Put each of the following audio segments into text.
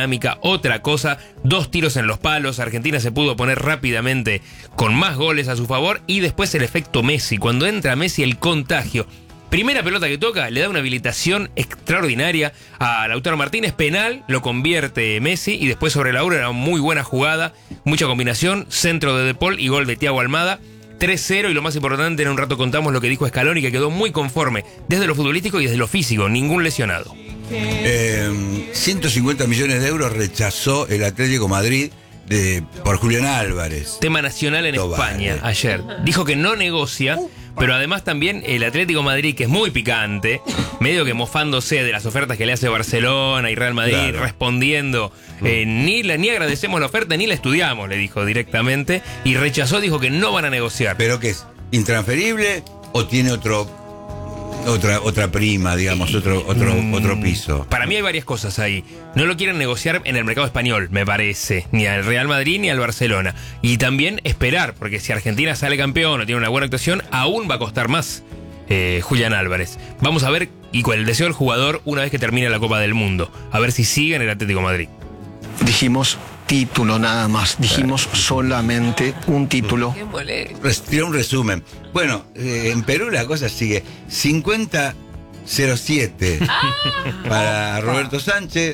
dinámica, otra cosa. 2 tiros en los palos. Argentina se pudo poner rápidamente con más goles a su favor. Y después el efecto Messi. Cuando entra Messi, el contagio. Primera pelota que toca, le da una habilitación extraordinaria a Lautaro Martínez. Penal, lo convierte Messi. Y después sobre la hora era una muy buena jugada. Mucha combinación. Centro de De Paul y gol de Thiago Almada. 3-0, y lo más importante, en un rato contamos lo que dijo Scaloni, que quedó muy conforme desde lo futbolístico y desde lo físico, ningún lesionado. 150 millones de euros rechazó el Atlético Madrid por Julián Álvarez. Tema nacional en España ayer. Dijo que no negocia, pero además también el Atlético Madrid, que es muy picante, medio que mofándose de las ofertas que le hace Barcelona y Real Madrid, claro, respondiendo, ni agradecemos la oferta ni la estudiamos, le dijo directamente, y rechazó, dijo que no van a negociar. ¿Pero qué es? ¿Intransferible o tiene otra prima, digamos, otro piso? Para mí hay varias cosas ahí. No lo quieren negociar en el mercado español, me parece, ni al Real Madrid ni al Barcelona. Y también esperar, porque si Argentina sale campeón o tiene una buena actuación, aún va a costar más Julián Álvarez. Vamos a ver, y con el deseo del jugador una vez que termine la Copa del Mundo, a ver si sigue en el Atlético de Madrid. Dijimos título nada más, dijimos solamente un título. Tira un resumen. Bueno, en Perú la cosa sigue 50-07 para Roberto Sánchez,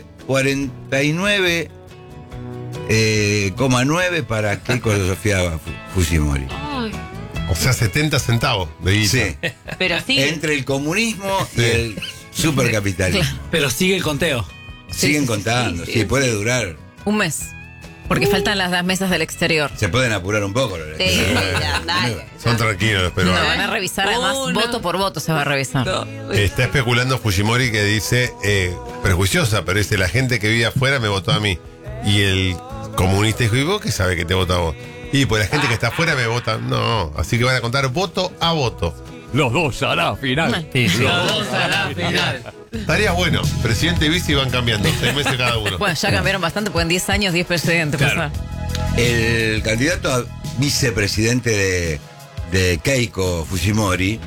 49,9 para Keiko Sofía Fujimori. O sea, 70 centavos de guita. Sí. Pero sigue. Entre el comunismo y el supercapitalismo. Pero sigue el conteo. Siguen contando, sí, puede durar. Un mes. Porque faltan las mesas del exterior. Se pueden apurar un poco. Sí, dale. Son tranquilos, pero... No, van a revisar, además, voto por voto se va a revisar. Está especulando Fujimori, que dice, prejuiciosa, pero dice, la gente que vive afuera me votó a mí. Y el comunista dijo, ¿y vos qué sabe que te vota a vos? Y pues la gente que está afuera me vota. No, así que van a contar voto a voto. Los dos a la final. Sí, sí. Los dos a la final. Estaría bueno. Presidente y vice van cambiando, 6 meses cada uno. Bueno, ya cambiaron bastante, pues en 10 años 10 presidentes. Claro. El candidato a vicepresidente de Keiko Fujimori,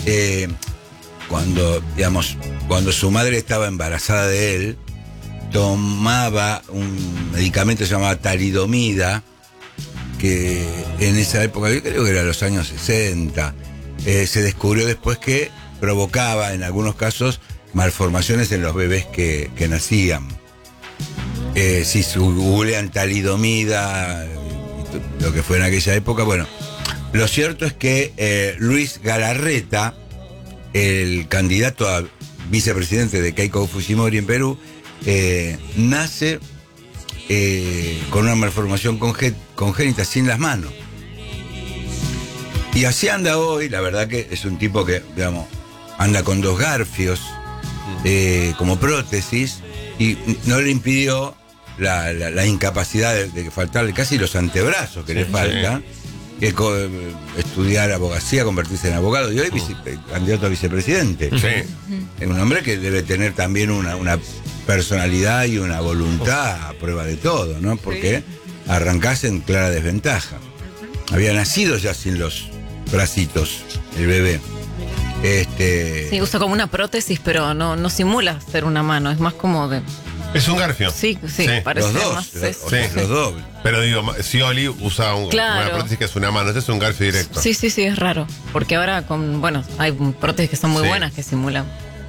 cuando su madre estaba embarazada de él, tomaba un medicamento que se llamaba talidomida, que en esa época, yo creo que era los años 60, se descubrió después que provocaba en algunos casos malformaciones en los bebés que nacían. Si googlean talidomida, lo que fue en aquella época, bueno, lo cierto es que Luis Galarreta, el candidato a vicepresidente de Keiko Fujimori en Perú, nace con una malformación congénita sin las manos. Y así anda hoy. La verdad que es un tipo que, digamos, anda con 2 garfios como prótesis, y no le impidió la incapacidad de faltarle casi los antebrazos que le faltan, que estudiar abogacía, convertirse en abogado, y hoy candidato a vicepresidente. Sí. Es un hombre que debe tener también una personalidad y una voluntad a prueba de todo, ¿no? Porque arrancase en clara desventaja. Había nacido ya sin los bracitos, el bebé. Sí, usa como una prótesis, pero no simula ser una mano, es más como de... Es un garfio. Sí, parece más eso. Los dos. Pero digo, Scioli usa una prótesis que es una mano, este es un garfio directo. Sí, es raro. Porque ahora hay prótesis que son muy buenas que simulan.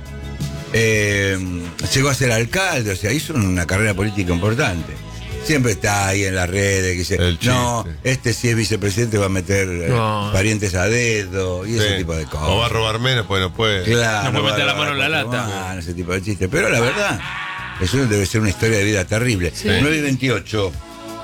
Llegó a ser alcalde, o sea, hizo una carrera política importante. Siempre está ahí en las redes que dice, este si es vicepresidente va a meter parientes a dedo y ese tipo de cosas. O va a robar menos, pues no puede. Claro, no puede meter la mano en la lata. Ese tipo de chistes. Pero la verdad, eso debe ser una historia de vida terrible. 9:28.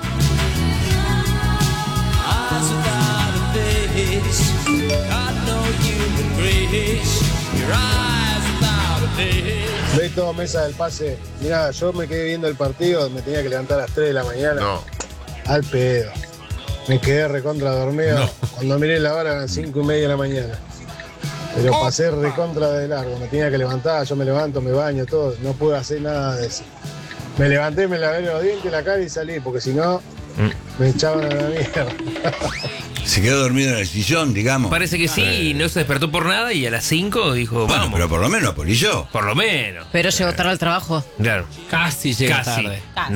Beto, mesa del pase. Mirá, yo me quedé viendo el partido, me tenía que levantar a las 3 de la mañana. No. Al pedo. Me quedé recontra dormido. No. Cuando miré la hora eran 5:30 de la mañana. Pero pasé recontra de largo. Me tenía que levantar, yo me levanto, me baño, todo. No pude hacer nada de eso. Me levanté, me lavé los dientes, la cara y salí, porque si no, me echaban a la mierda. Se quedó dormido en el sillón, digamos. Parece que sí, no se despertó por nada y a las 5 dijo, Bueno, vamos. pero por lo menos apolilló. Por lo menos. Pero llegó tarde al trabajo. Claro. Casi llega tarde.